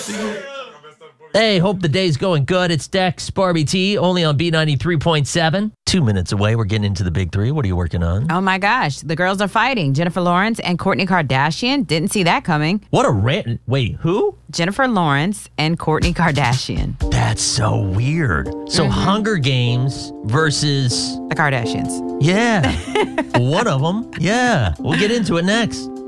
Hey, hope the day's going good. It's Dex, Barbie T, only on B93.7. 2 minutes away, we're getting into the big three. What are you working on? Oh my gosh, the girls are fighting. Jennifer Lawrence and Kourtney Kardashian. Didn't see that coming. What a Wait, who? Jennifer Lawrence and Kourtney Kardashian. That's so weird. So Hunger Games versus... The Kardashians. Yeah. One of them. Yeah. We'll get into it next.